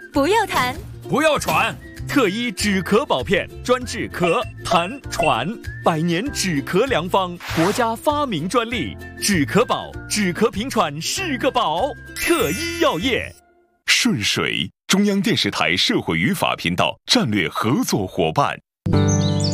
不要痰， 不要喘。特医止咳宝片，专治咳、痰、喘，100年止咳良方，国家发明专利。止咳宝，止咳平喘是个宝。特医药业。 顺水，中央电视台社会语法频道战略合作伙伴。